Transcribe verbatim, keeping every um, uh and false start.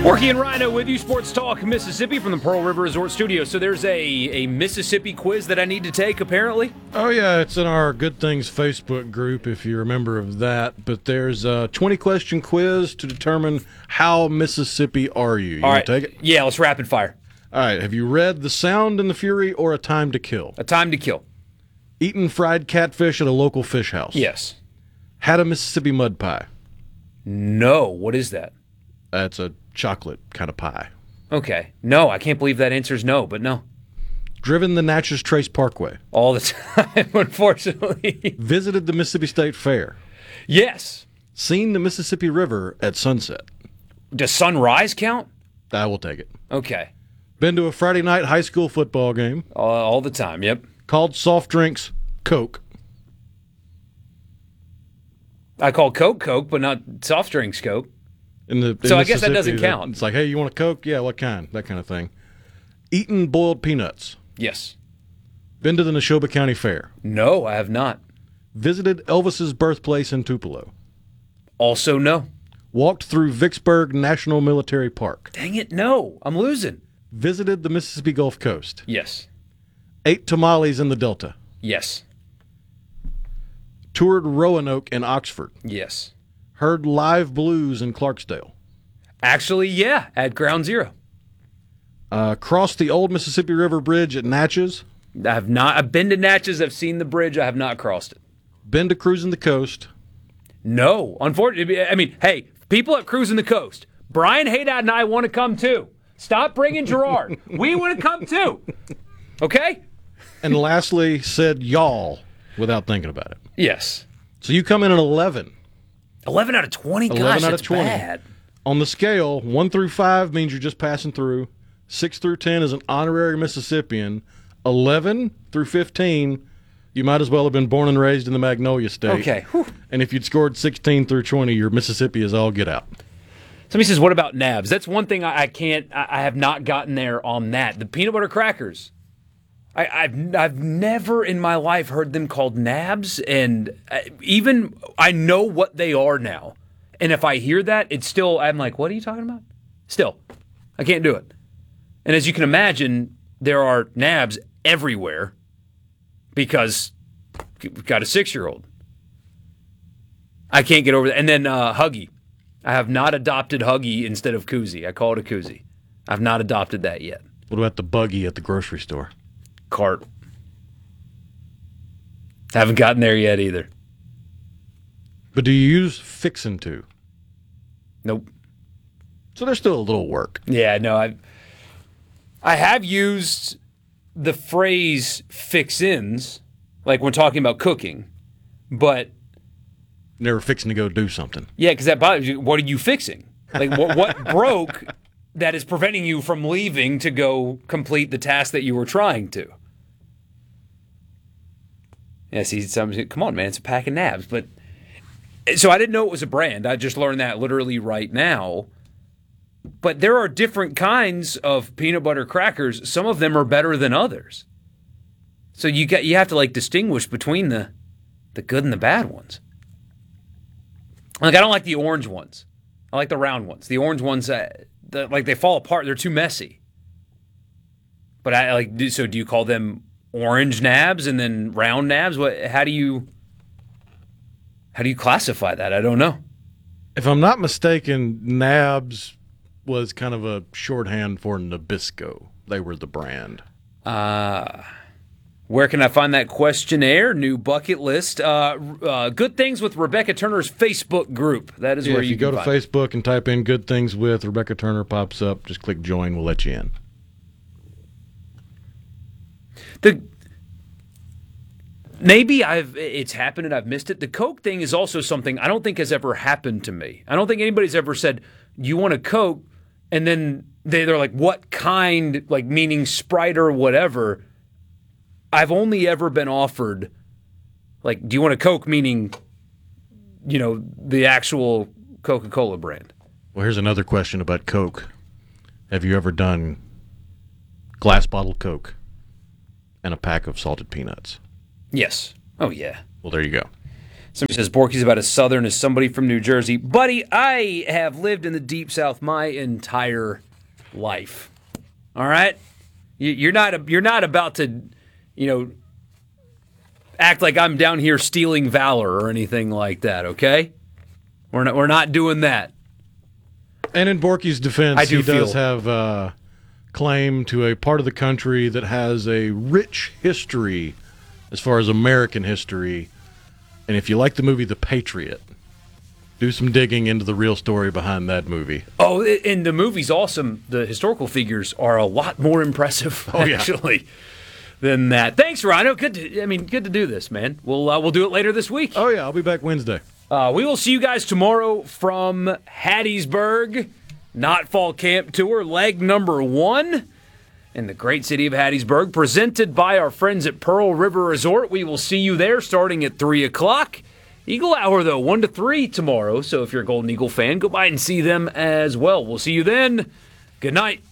Porky and Rhino with you, Sports Talk Mississippi from the Pearl River Resort Studio. So there's a, a Mississippi quiz that I need to take, apparently? Oh, yeah, it's in our Good Things Facebook group, if you're a member of that. But there's a twenty-question quiz to determine how Mississippi are you. You All want right. to take it? Yeah, let's rapid fire. All right, have you read The Sound and the Fury or A Time to Kill? A Time to Kill. Eaten fried catfish at a local fish house? Yes. Had a Mississippi mud pie? No. What is that? That's a chocolate kind of pie. Okay. No, I can't believe that answer's no, but no. Driven the Natchez Trace Parkway? All the time, unfortunately. Visited the Mississippi State Fair? Yes. Seen the Mississippi River at sunset? Does sunrise count? I will take it. Okay. Been to a Friday night high school football game? Uh, all the time, yep. Called soft drinks Coke? I call Coke Coke, but not soft drinks Coke. In the, in so I guess that Mississippi, doesn't count. It's like, hey, you want a Coke? Yeah, what kind? That kind of thing. Eaten boiled peanuts? Yes. Been to the Neshoba County Fair? No, I have not. Visited Elvis's birthplace in Tupelo? Also no. Walked through Vicksburg National Military Park? Dang it, no. I'm losing. Visited the Mississippi Gulf Coast? Yes. Ate tamales in the Delta? Yes. Toured Roanoke in Oxford? Yes. Heard live blues in Clarksdale? Actually, yeah, at Ground Zero. Uh, crossed the old Mississippi River Bridge at Natchez? I have not. I've been to Natchez. I've seen the bridge. I have not crossed it. Been to Cruising the Coast? No. Unfortunately, I mean, hey, people at Cruising the Coast, Brian Haydad and I want to come too. Stop bringing Gerard. We want to come too. Okay? And lastly, said y'all without thinking about it. Yes. So you come in at eleven. eleven out of twenty? Gosh, eleven out that's of twenty. bad. On the scale, one through five means you're just passing through. six through ten is an honorary Mississippian. eleven through fifteen, you might as well have been born and raised in the Magnolia State. Okay. Whew. And if you'd scored sixteen through twenty, your Mississippi is all get out. Somebody says, what about nabs? That's one thing I, I can't, I, I have not gotten there on that. The peanut butter crackers. I, I've I've never in my life heard them called nabs, and even I know what they are now. And if I hear that, it's still, I'm like, what are you talking about? Still, I can't do it. And as you can imagine, there are nabs everywhere because we've got a six-year-old. I can't get over that. And then uh, Huggy. I have not adopted Huggy instead of Koozie. I call it a Koozie. I've not adopted that yet. What about the buggy at the grocery store? Cart. Haven't gotten there yet either. But do you use fixin' to? Nope. So there's still a little work. Yeah, no, I I have used the phrase fix-ins, like when talking about cooking, but Never fixing to go do something. yeah, because that bothers you. What are you fixing? Like, what, what broke that is preventing you from leaving to go complete the task that you were trying to? Yeah, see, some, come on, man, it's a pack of nabs. But so I didn't know it was a brand. I just learned that literally right now. But there are different kinds of peanut butter crackers. Some of them are better than others. So you got you have to like distinguish between the the good and the bad ones. Like I don't like the orange ones. I like the round ones. The orange ones, uh, the, like they fall apart. They're too messy. But I like. Do, so do you call them orange nabs and then round nabs? What? How do you? How do you classify that? I don't know. If I'm not mistaken, Nabs was kind of a shorthand for Nabisco. They were the brand. Uh, where can I find that questionnaire? New bucket list. Uh, uh, Good Things with Rebecca Turner's Facebook group. That is Yeah, where if you, you go can to find it. Facebook and type in Good Things with Rebecca Turner, pops up. Just click join. We'll let you in. The maybe I've it's happened and I've missed it. The Coke thing is also something I don't think has ever happened to me. I don't think anybody's ever said, "You want a Coke?" and then they they're like, "What kind?" like meaning Sprite or whatever. I've only ever been offered like, "Do you want a Coke?" meaning you know, the actual Coca-Cola brand. Well, here's another question about Coke. Have you ever done glass bottle Coke and a pack of salted peanuts? Yes. Oh, yeah. Well, there you go. Somebody says Borky's about as southern as somebody from New Jersey. Buddy, I have lived in the Deep South my entire life. All right? You're not, you're not about to, you know, act like I'm down here stealing valor or anything like that, okay? We're not, we're not doing that. And in Borky's defense, I do he does feel- have uh, claim to a part of the country that has a rich history as far as American history. And if you like the movie The Patriot, do some digging into the real story behind that movie. Oh, and the movie's awesome. The historical figures are a lot more impressive, Oh, yeah. actually, than that. Thanks, Rhino. Good to, I mean, good to do this, man. We'll uh, we'll do it later this week. Oh, yeah, I'll be back Wednesday. Uh, we will see you guys tomorrow from Hattiesburg, Not Fall Camp Tour, leg number one in the great city of Hattiesburg, presented by our friends at Pearl River Resort. We will see you there starting at three o'clock. Eagle Hour, though, one to three tomorrow. So if you're a Golden Eagle fan, go by and see them as well. We'll see you then. Good night.